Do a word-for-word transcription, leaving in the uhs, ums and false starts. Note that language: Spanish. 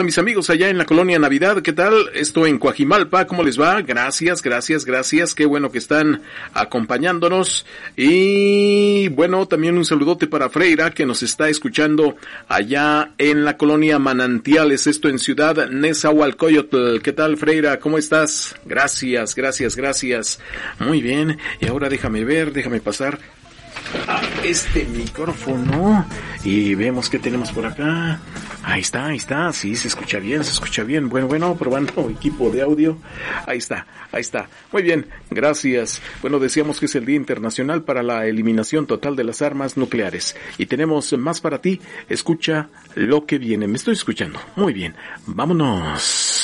Mis amigos allá en la colonia Navidad, ¿qué tal? Esto en Coajimalpa, ¿cómo les va? Gracias, gracias, gracias, qué bueno que están acompañándonos. Y bueno, también un saludote para Freira, que nos está escuchando allá en la colonia Manantiales, esto en Ciudad Nezahualcóyotl. ¿Qué tal, Freira? ¿Cómo estás? Gracias, gracias, gracias. Muy bien, y ahora déjame ver, déjame pasar a este micrófono y vemos qué tenemos por acá. Ahí está, ahí está, sí, se escucha bien, se escucha bien. Bueno, bueno, probando equipo de audio. Ahí está, ahí está. Muy bien, gracias. Bueno, decíamos que es el Día Internacional para la Eliminación Total de las Armas Nucleares. Y tenemos más para ti. Escucha lo que viene. Me estoy escuchando. Muy bien, vámonos.